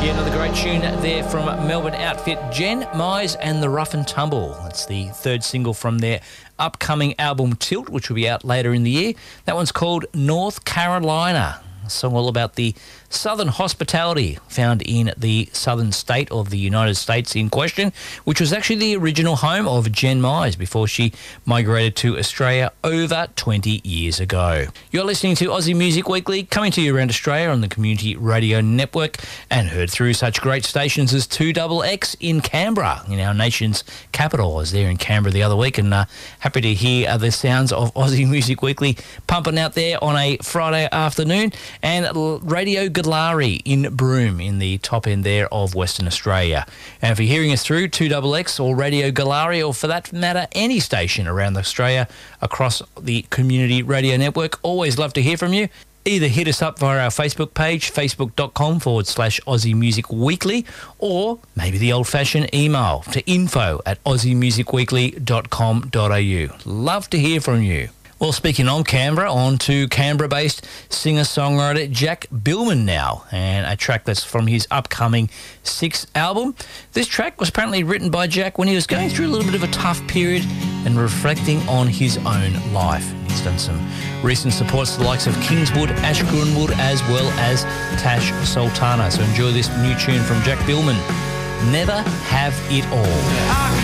Yeah, another great tune there from Melbourne outfit Jen Mize and the Rough and Tumble. That's the third single from their upcoming album Tilt, which will be out later in the year. That one's called North Carolina. A song all about the southern hospitality found in the southern state of the United States in question, which was actually the original home of Jen Mize before she migrated to Australia over 20 years ago. You're listening to Aussie Music Weekly, coming to you around Australia on the Community Radio Network, and heard through such great stations as 2XX in Canberra, in our nation's capital. I was there in Canberra the other week, and happy to hear the sounds of Aussie Music Weekly pumping out there on a Friday afternoon, and Radio Galari in Broome in the top end there of Western Australia. And if you're hearing us through 2XX or Radio Galari, or for that matter any station around Australia across the Community Radio Network, always love to hear from you. Either hit us up via our Facebook page, facebook.com/Aussie Music Weekly, or maybe the old-fashioned email to info@aussiemusicweekly.com.au. Love to hear from you. Well, speaking on Canberra, on to Canberra-based singer-songwriter Jack Billman now, and a track that's from his upcoming 6th album. This track was apparently written by Jack when he was going through a little bit of a tough period and reflecting on his own life. He's done some recent supports to the likes of Kingswood, Ash Grunwood, as well as Tash Sultana. So enjoy this new tune from Jack Billman, Never Have It All.